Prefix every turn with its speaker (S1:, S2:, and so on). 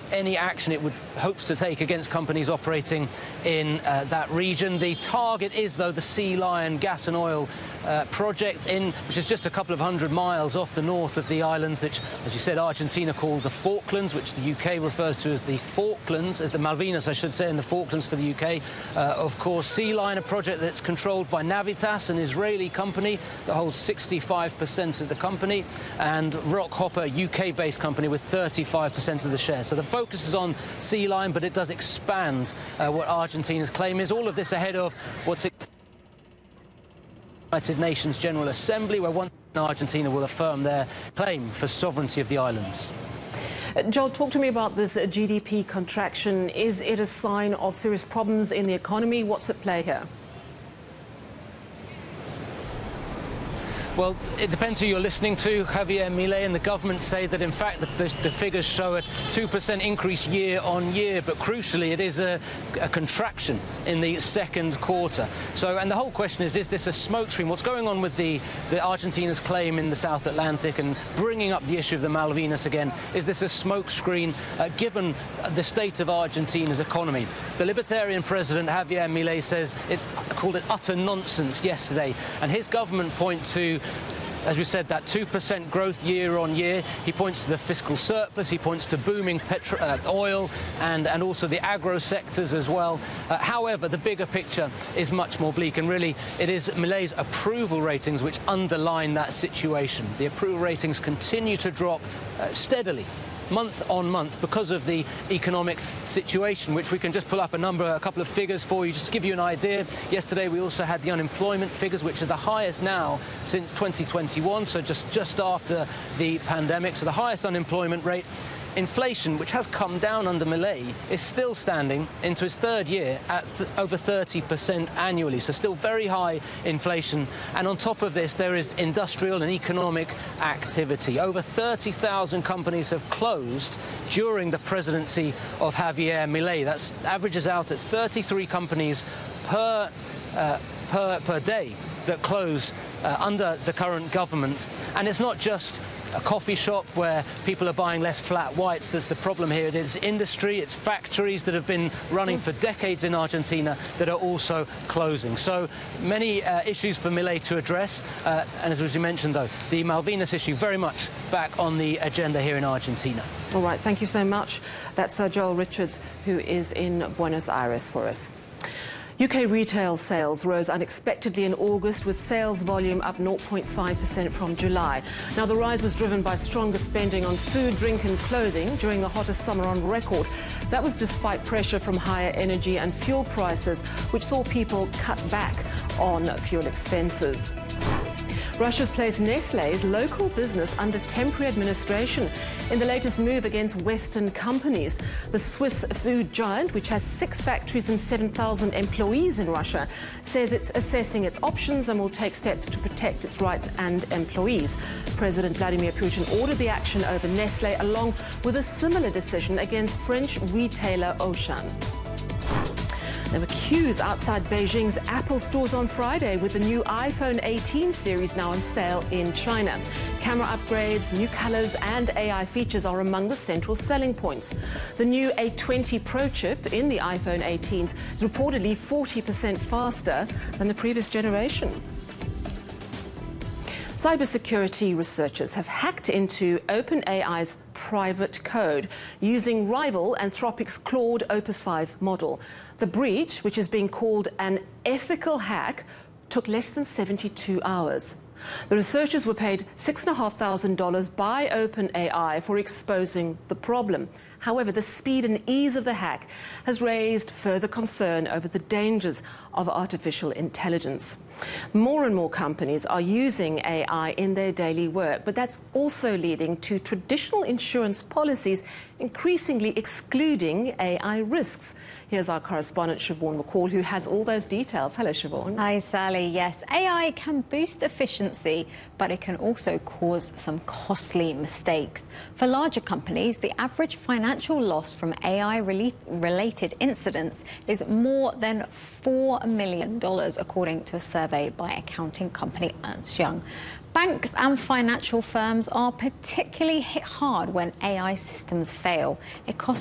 S1: any action it hopes to take against companies operating in that region. The target is, though, the Sea Lion gas and oil project, which is just a couple of 100 miles off the north of the islands, which, as you said, Argentina called the Falklands, which the UK refers to as the Falklands, as the Malvinas, I should say, in the Falklands for the UK. Of course, Sea Lion, a project that's controlled by Navitas, an Israeli company that holds 65% of the company, and Rockhopper, UK-based company with 35% of the shares. So the focus is on Sea Lion, but it does expand what Argentina's claim is. All of this ahead of what's United Nations General Assembly, where one Argentina will affirm their claim for sovereignty of the islands.
S2: Joel, talk to me about this GDP contraction. Is it a sign of serious problems in the economy? What's at play here?
S1: Well, it depends who you're listening to. Javier Milei and the government say that, in fact, the figures show a 2% increase year on year, but crucially, it is a contraction in the second quarter. So, and the whole question is this a smokescreen? What's going on with the Argentina's claim in the South Atlantic and bringing up the issue of the Malvinas again? Is this a smokescreen given the state of Argentina's economy? The Libertarian president, Javier Milei, says called it utter nonsense yesterday, and his government point to, as we said, that 2% growth year on year. He points to the fiscal surplus, he points to booming oil and also the agro sectors as well. However, the bigger picture is much more bleak, and really it is Milei's approval ratings which underline that situation. The approval ratings continue to drop steadily, month on month, because of the economic situation, which we can just pull up a couple of figures for you, just to give you an idea. Yesterday we also had the unemployment figures, which are the highest now since 2021, so just after the pandemic, so the highest unemployment rate. Inflation, which has come down under Milei, is still standing into its third year at over 30% annually, so still very high inflation. And on top of this, there is industrial and economic activity. Over 30,000 companies have closed during the presidency of Javier Milei. That averages out at 33 companies per day that close under the current government. And it's not just a coffee shop where people are buying less flat whites that's the problem here. It is industry, it's factories that have been running for decades in Argentina that are also closing. So many issues for Milei to address. And as we mentioned, though, the Malvinas issue very much back on the agenda here in Argentina.
S2: All right, thank you so much. That's Joel Richards, who is in Buenos Aires for us. UK retail sales rose unexpectedly in August, with sales volume up 0.5% from July. Now, the rise was driven by stronger spending on food, drink and clothing during the hottest summer on record. That was despite pressure from higher energy and fuel prices, which saw people cut back on fuel expenses. Russia's placed Nestlé's local business under temporary administration in the latest move against Western companies. The Swiss food giant, which has 6 factories and 7,000 employees in Russia, says it's assessing its options and will take steps to protect its rights and employees. President Vladimir Putin ordered the action over Nestlé, along with a similar decision against French retailer Auchan. There were queues outside Beijing's Apple stores on Friday, with the new iPhone 18 series now on sale in China. Camera upgrades, new colors and AI features are among the central selling points. The new A20 Pro chip in the iPhone 18s is reportedly 40% faster than the previous generation. Cybersecurity researchers have hacked into OpenAI's private code using rival Anthropic's Claude Opus 5 model. The breach, which is being called an ethical hack, took less than 72 hours. The researchers were paid $6,500 by OpenAI for exposing the problem. However, the speed and ease of the hack has raised further concern over the dangers of artificial intelligence. More and more companies are using AI in their daily work, but that's also leading to traditional insurance policies increasingly excluding AI risks. Here's our correspondent, Siobhan McCall, who has all those details. Hello, Siobhan.
S3: Hi, Sally. Yes, AI can boost efficiency, but it can also cause some costly mistakes. For larger companies, the average financial loss from AI-related incidents is more than $4 million, according to a survey by accounting company Ernst & Young. Banks and financial firms are particularly hit hard when AI systems fail. It costs